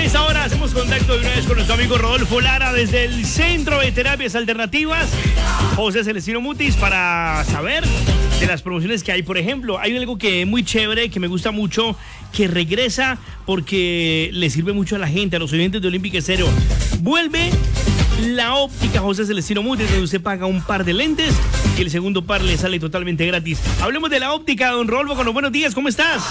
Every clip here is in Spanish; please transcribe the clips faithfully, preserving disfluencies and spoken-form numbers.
esta hora hacemos contacto de una vez con nuestro amigo Rodolfo Lara desde el Centro de Terapias Alternativas José Celestino Mutis para saber de las promociones que hay. Por ejemplo, hay algo que es muy chévere, que me gusta mucho, que regresa porque le sirve mucho a la gente, a los oyentes de Olímpica Estéreo. Vuelve la óptica José Celestino Mutis, donde usted paga un par de lentes y el segundo par le sale totalmente gratis. Hablemos de la óptica, don Rodolfo, con los buenos días, ¿cómo estás?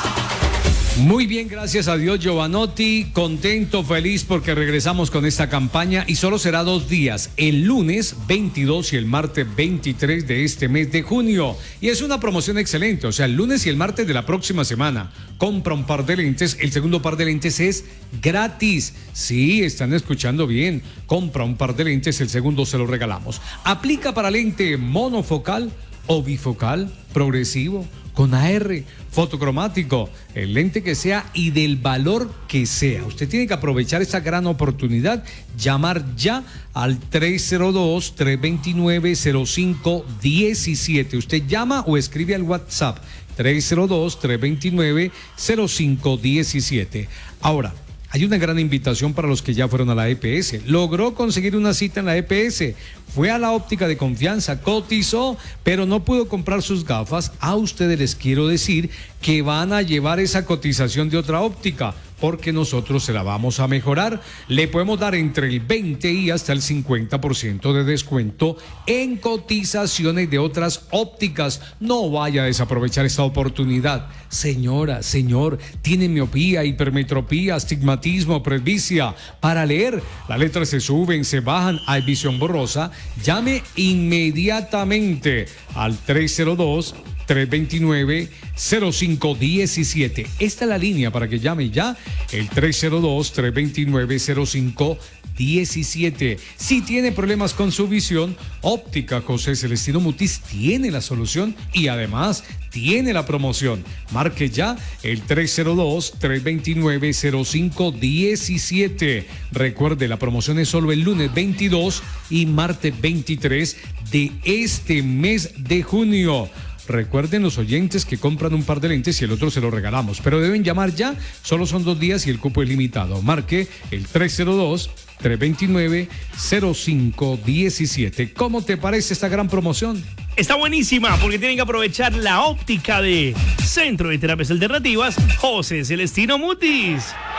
Muy bien, gracias a Dios, Giovanotti, contento, feliz porque regresamos con esta campaña y solo será dos días, el lunes veintidós y el martes veintitrés de este mes de junio. Y es una promoción excelente, o sea, el lunes y el martes de la próxima semana. Compra un par de lentes, el segundo par de lentes es gratis. Sí, están escuchando bien. Compra un par de lentes, el segundo se lo regalamos. Aplica para lente monofocal o bifocal, progresivo, con A R, fotocromático, el lente que sea y del valor que sea. Usted tiene que aprovechar esta gran oportunidad, llamar ya al tres cero dos, tres dos nueve, cero cinco uno siete. Usted llama o escribe al WhatsApp tres cero dos, tres dos nueve, cero cinco uno siete. Ahora, hay una gran invitación para los que ya fueron a la E P S. Logró conseguir una cita en la E P S. Fue a la óptica de confianza, cotizó, pero no pudo comprar sus gafas. A ustedes les quiero decir que van a llevar esa cotización de otra óptica, porque nosotros se la vamos a mejorar. Le podemos dar entre el veinte y hasta el cincuenta por ciento de descuento en cotizaciones de otras ópticas. No vaya a desaprovechar esta oportunidad. Señora, señor, tiene miopía, hipermetropía, astigmatismo, presbicia. Para leer, las letras se suben, se bajan, hay visión borrosa. Llame inmediatamente al tres cero dos, tres dos nueve, cero cinco uno siete. Esta es la línea para que llame ya, el tres cero dos, tres dos nueve, cero cinco uno siete. Si tiene problemas con su visión, Óptica José Celestino Mutis tiene la solución y además tiene la promoción. Marque ya el tres cero dos, tres dos nueve, cero cinco uno siete. Recuerde, la promoción es solo el lunes veintidós y martes veintitrés de este mes de junio. Recuerden los oyentes que compran un par de lentes y el otro se lo regalamos, pero deben llamar ya, solo son dos días y el cupo es limitado. Marque el tres cero dos, tres dos nueve, cero cinco uno siete. ¿Cómo te parece esta gran promoción? Está buenísima porque tienen que aprovechar la óptica de Centro de Terapias Alternativas José Celestino Mutis.